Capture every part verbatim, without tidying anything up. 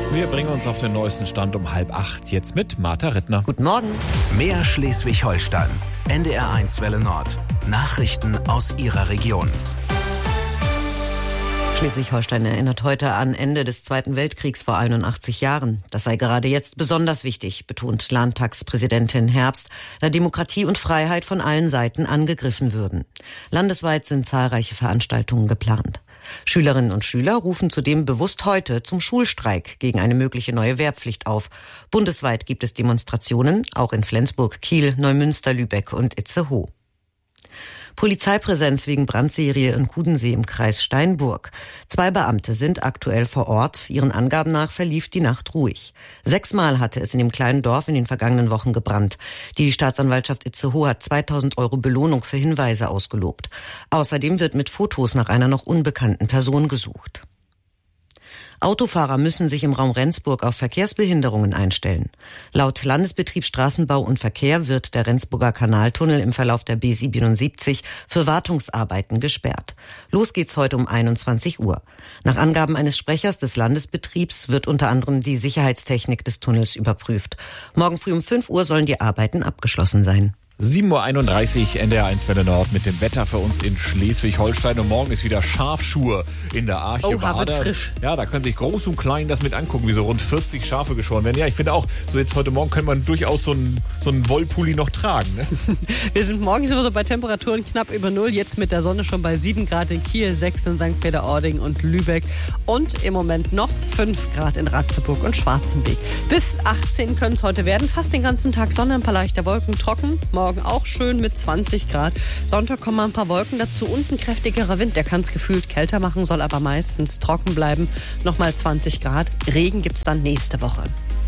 Wir bringen uns auf den neuesten Stand um halb acht. Jetzt mit Martha Rittner. Guten Morgen. Mehr Schleswig-Holstein. N D R eins Welle Nord. Nachrichten aus Ihrer Region. Schleswig-Holstein erinnert heute an Ende des Zweiten Weltkriegs vor einundachtzig Jahren. Das sei gerade jetzt besonders wichtig, betont Landtagspräsidentin Herbst, da Demokratie und Freiheit von allen Seiten angegriffen würden. Landesweit sind zahlreiche Veranstaltungen geplant. Schülerinnen und Schüler rufen zudem bewusst heute zum Schulstreik gegen eine mögliche neue Wehrpflicht auf. Bundesweit gibt es Demonstrationen, auch in Flensburg, Kiel, Neumünster, Lübeck und Itzehoe. Polizeipräsenz wegen Brandserie in Kudensee im Kreis Steinburg. Zwei Beamte sind aktuell vor Ort. Ihren Angaben nach verlief die Nacht ruhig. Sechsmal hatte es in dem kleinen Dorf in den vergangenen Wochen gebrannt. Die Staatsanwaltschaft Itzehoe hat zweitausend Euro Belohnung für Hinweise ausgelobt. Außerdem wird mit Fotos nach einer noch unbekannten Person gesucht. Autofahrer müssen sich im Raum Rendsburg auf Verkehrsbehinderungen einstellen. Laut Landesbetrieb Straßenbau und Verkehr wird der Rendsburger Kanaltunnel im Verlauf der B siebenundsiebzig für Wartungsarbeiten gesperrt. Los geht's heute um einundzwanzig Uhr. Nach Angaben eines Sprechers des Landesbetriebs wird unter anderem die Sicherheitstechnik des Tunnels überprüft. Morgen früh um fünf Uhr sollen die Arbeiten abgeschlossen sein. sieben Uhr einunddreißig, N D R eins Welle Nord mit dem Wetter für uns in Schleswig-Holstein. Und morgen ist wieder Schafschur in der Arche. Oh, wird frisch. Ja, da können sich groß und klein das mit angucken, wie so rund vierzig Schafe geschoren werden. Ja, ich finde auch, so jetzt heute Morgen kann man durchaus so einen, so einen Wollpulli noch tragen. Ne? Wir sind morgens immer so bei Temperaturen knapp über null. Jetzt mit der Sonne schon bei sieben Grad in Kiel, sechs in Sankt Peter-Ording und Lübeck. Und im Moment noch fünf Grad in Ratzeburg und Schwarzenbeek. Bis achtzehn können es heute werden. Fast den ganzen Tag Sonne, ein paar leichte Wolken, trocken. Morgen auch schön mit zwanzig Grad. Sonntag kommen ein paar Wolken dazu und ein kräftigerer Wind. Der kann es gefühlt kälter machen, soll aber meistens trocken bleiben. Nochmal zwanzig Grad. Regen gibt es dann nächste Woche.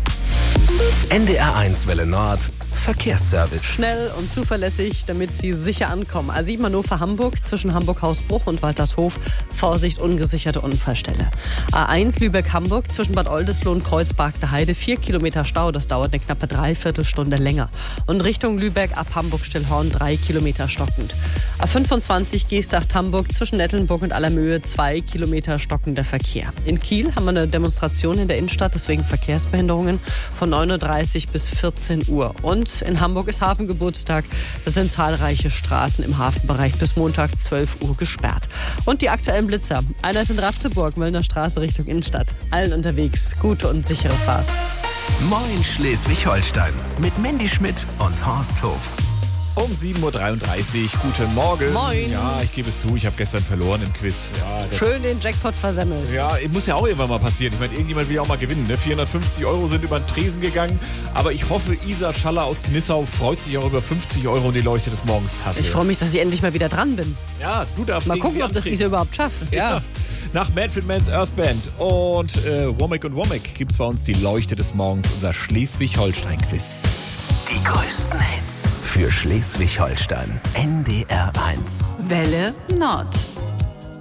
N D R eins Welle Nord. Verkehrsservice. Schnell und zuverlässig, damit Sie sicher ankommen. A sieben Hannover Hamburg zwischen Hamburg-Hausbruch und Waltershof. Vorsicht, ungesicherte Unfallstelle. A eins Lübeck-Hamburg zwischen Bad Oldesloe und Kreuzberg-der-Heide. Vier Kilometer Stau, das dauert eine knappe Dreiviertelstunde länger. Und Richtung Lübeck ab Hamburg-Stillhorn drei Kilometer stockend. A fünfundzwanzig Geesthacht-Hamburg zwischen Nettelnburg und Allermöhe zwei Kilometer stockender Verkehr. In Kiel haben wir eine Demonstration in der Innenstadt, deswegen Verkehrsbehinderungen von neun Uhr dreißig bis vierzehn Uhr. Und in Hamburg ist Hafengeburtstag. Das sind zahlreiche Straßen im Hafenbereich bis Montag zwölf Uhr gesperrt. Und die aktuellen Blitzer. Einer ist in Ratzeburg, Möllner Straße Richtung Innenstadt. Allen unterwegs. Gute und sichere Fahrt. Moin Schleswig-Holstein mit Mandy Schmidt und Horst Hof. Um sieben Uhr dreiunddreißig, guten Morgen. Moin. Ja, ich gebe es zu, ich habe gestern verloren im Quiz. Ja, das Schön den Jackpot versemmelt. Ja, muss ja auch irgendwann mal passieren. Ich meine, irgendjemand will ja auch mal gewinnen. Ne? vierhundertfünfzig Euro sind über den Tresen gegangen. Aber ich hoffe, Isa Schaller aus Knissau freut sich auch über fünfzig Euro und die Leuchte des Morgens Tasse. Ich freue mich, dass ich endlich mal wieder dran bin. Ja, du darfst Mal gegen gucken, sie ob das antreten. Isa überhaupt schafft. Ja. Ja. Nach Manfred Mann's Earth Band und äh, Womack und Womack gibt es bei uns die Leuchte des Morgens, unser Schleswig-Holstein-Quiz. Die größten Hits für Schleswig-Holstein. N D R eins. Welle Nord.